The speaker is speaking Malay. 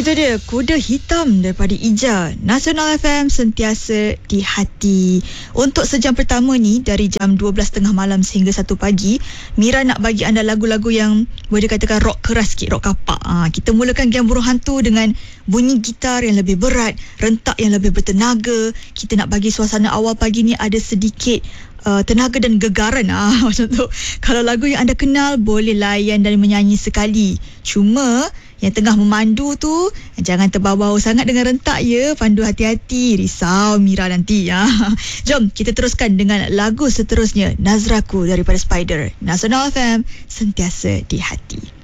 Itu dia Kuda Hitam daripada Ija. Nasional FM sentiasa di hati. Untuk sejam pertama ni, dari jam 12.30 malam sehingga 1 pagi, Mira nak bagi anda lagu-lagu yang boleh dikatakan rock keras sikit, rock kapak. Kita mulakan Game Burung Hantu dengan bunyi gitar yang lebih berat, rentak yang lebih bertenaga. Kita nak bagi suasana awal pagi ni ada sedikit tenaga dan gegaran. Macam tu. Kalau lagu yang anda kenal, boleh layan dan menyanyi sekali. Cuma yang tengah memandu tu jangan terbawa-bawa sangat dengan rentak ya. Pandu hati-hati, risau Mira nanti ya. Jom kita teruskan dengan lagu seterusnya, Nazraku daripada Spider. Nasional FM sentiasa di hati.